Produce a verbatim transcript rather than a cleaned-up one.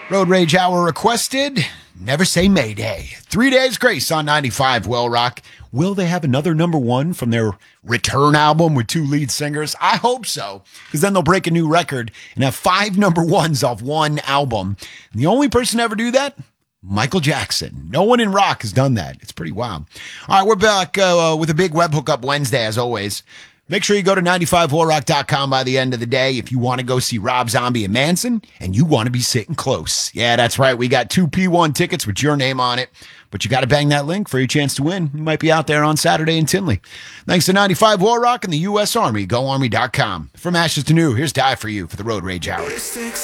Road Rage Hour requested, Never Say Mayday. Three Days Grace on ninety-five Will Rock. Will they have another number one from their return album with two lead singers? I hope so, because then they'll break a new record and have five number ones off one album. And the only person to ever do that? Michael Jackson. No one in rock has done that. It's pretty wild. All right, we're back uh, with a big web hookup Wednesday, as always. Make sure you go to ninety-five will rock dot com by the end of the day if you want to go see Rob Zombie and Manson and you want to be sitting close. Yeah, that's right. We got two P one tickets with your name on it, but you got to bang that link for your chance to win. You might be out there on Saturday in Tinley. Thanks to ninety-five Will Rock and the U S Army. Go Army dot com. From ashes to new, here's Die For You for the Road Rage Hour.